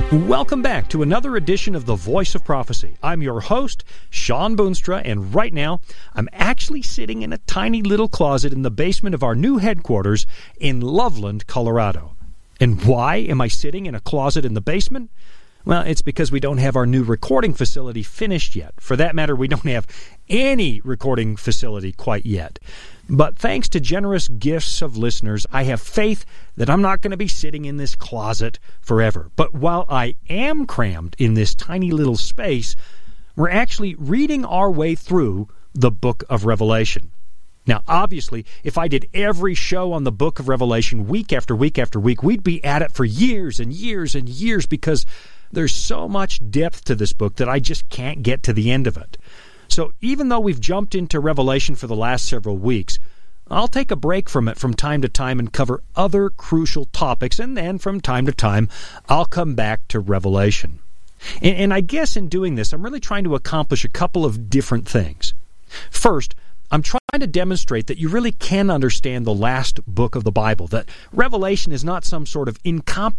Welcome back to another edition of The Voice of Prophecy. I'm your host, Sean Boonstra, and right now I'm actually sitting in a tiny little closet in the basement of our new headquarters in Loveland, Colorado. And why am I sitting in a closet in the basement? Well, it's because we don't have our new recording facility finished yet. For that matter, we don't have any recording facility quite yet. But thanks to generous gifts of listeners, I have faith that I'm not going to be sitting in this closet forever. But while I am crammed in this tiny little space, we're actually reading our way through the book of Revelation. Now, obviously, if I did every show on the book of Revelation week after week after week, we'd be at it for years and years and years because there's so much depth to this book that I just can't get to the end of it. So even though we've jumped into Revelation for the last several weeks, I'll take a break from it from time to time and cover other crucial topics, and then from time to time, I'll come back to Revelation. And I guess in doing this, I'm really trying to accomplish a couple of different things. First, I'm trying to demonstrate that you really can understand the last book of the Bible, that Revelation is not some sort of incomprehensible